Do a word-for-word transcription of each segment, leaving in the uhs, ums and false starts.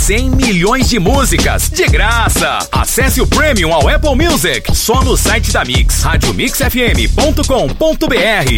cem milhões de músicas de graça. Acesse o Premium ao Apple Music, só no site da Mix, rádio mix f m ponto com ponto b r.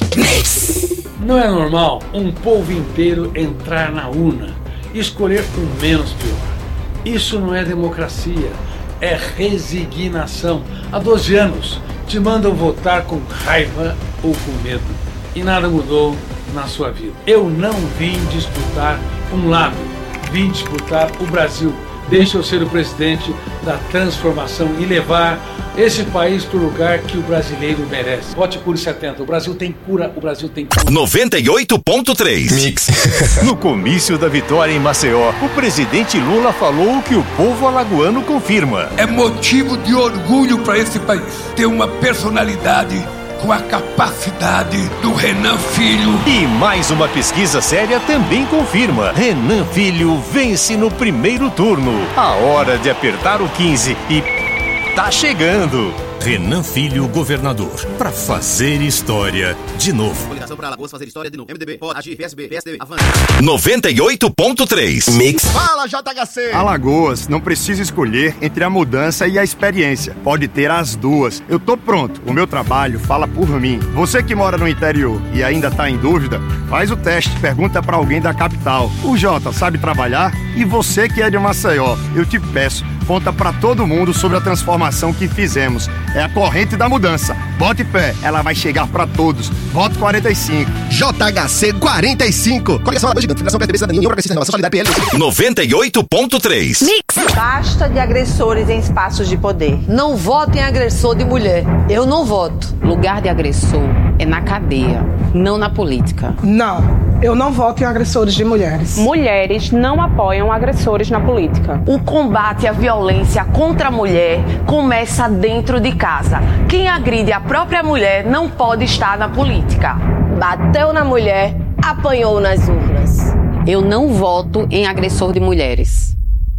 Mix. Não é normal um povo inteiro entrar na urna e escolher o menos pior. Isso não é democracia, é resignação. Há doze anos te mandam votar com raiva ou com medo e nada mudou na sua vida. Eu não vim disputar um lado, vim disputar o Brasil. Deixa eu ser o presidente da transformação e levar esse país para o lugar que o brasileiro merece. Vote Cure setenta. O Brasil tem cura, o Brasil tem cura. noventa e oito ponto três. Mix. No comício da vitória em Maceió, o presidente Lula falou o que o povo alagoano confirma. É motivo de orgulho para esse país ter uma personalidade com a capacidade do Renan Filho. E mais uma pesquisa séria também confirma. Renan Filho vence no primeiro turno. A hora de apertar o quinze e tá chegando. Renan Filho, governador, pra fazer história de novo. Coligação para Alagoas fazer história de novo. M D B, pode agir, P S B, P S D B, avança. noventa e oito ponto três. Mix. Fala, J H C! Alagoas não precisa escolher entre a mudança e a experiência. Pode ter as duas. Eu tô pronto. O meu trabalho fala por mim. Você que mora no interior e ainda tá em dúvida, faz o teste. Pergunta pra alguém da capital. O Jota sabe trabalhar? E você que é de Maceió, eu te peço, conta pra todo mundo sobre a transformação que fizemos. É a corrente da mudança. Bote fé, ela vai chegar pra todos. Voto quarenta e cinco. J H C quarenta e cinco. Coligação Alagoas Gigante. Federação P S D B, Cidadania, União Progressista, Renovação, Solidariedade, P L. noventa e oito ponto três. Mix. Basta de agressores em espaços de poder. Não vote em agressor de mulher. Eu não voto. Lugar de agressor é na cadeia, não na política. Não. Eu não voto em agressores de mulheres. Mulheres não apoiam agressores na política. O combate à violência contra a mulher começa dentro de casa. Quem agride a própria mulher não pode estar na política. Bateu na mulher, apanhou nas urnas. Eu não voto em agressor de mulheres.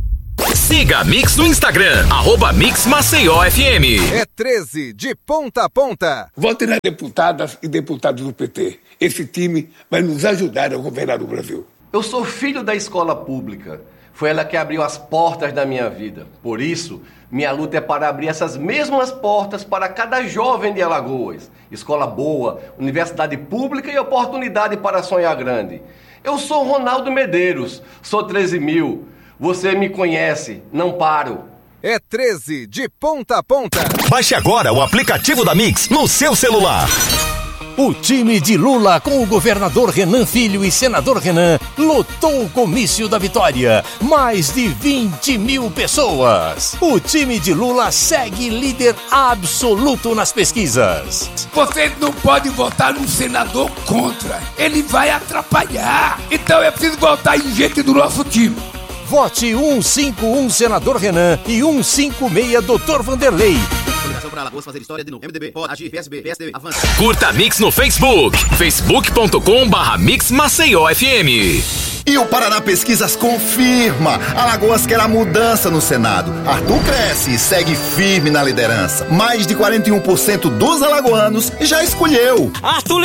Siga a Mix no Instagram, arroba Mix Maceió F M. É treze, de ponta a ponta. Vote nas deputadas e deputados do P T. Esse time vai nos ajudar a governar o Brasil. Eu sou filho da escola pública. Foi ela que abriu as portas da minha vida. Por isso, minha luta é para abrir essas mesmas portas para cada jovem de Alagoas. Escola boa, universidade pública e oportunidade para sonhar grande. Eu sou Ronaldo Medeiros, sou treze mil. Você me conhece, não paro. É treze, de ponta a ponta. Baixe agora o aplicativo da Mix no seu celular. O time de Lula com o governador Renan Filho e senador Renan lotou o comício da vitória. Mais de vinte mil pessoas. O time de Lula segue líder absoluto nas pesquisas. Você não pode votar num senador contra. Ele vai atrapalhar. Então é preciso votar em gente do nosso time. Vote cento e cinquenta e um senador Renan e cento e cinquenta e seis doutor Vanderlei. Coligação para Alagoas fazer história de novo. M D B, pode agir, P S B, P S D B, avança. Curta a Mix no Facebook, facebook ponto com barra Mix Maceió F M. E o Paraná Pesquisas confirma. Alagoas quer a mudança no Senado. Arthur cresce e segue firme na liderança. Mais de quarenta e um por cento dos alagoanos já escolheu. Arthur